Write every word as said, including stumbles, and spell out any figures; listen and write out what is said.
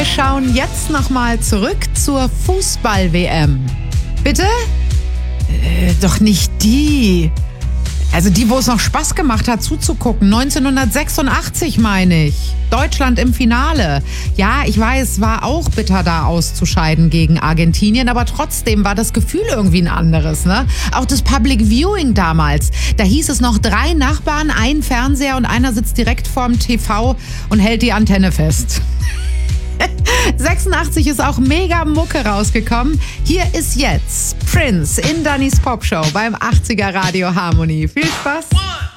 Wir schauen jetzt nochmal zurück zur Fußball-W M. Bitte? Äh, doch nicht die. Also die, wo es noch Spaß gemacht hat zuzugucken. neunzehnhundertsechsundachtzig meine ich. Deutschland im Finale. Ja, ich weiß, war auch bitter da auszuscheiden gegen Argentinien, aber trotzdem war das Gefühl irgendwie ein anderes, ne? Auch das Public Viewing damals. Da hieß es noch drei Nachbarn, ein Fernseher und einer sitzt direkt vorm T V und hält die Antenne fest. sechsundachtzig ist auch mega Mucke rausgekommen. Hier ist jetzt Prince in Dannys Popshow beim achtziger Radio Harmony. Viel Spaß!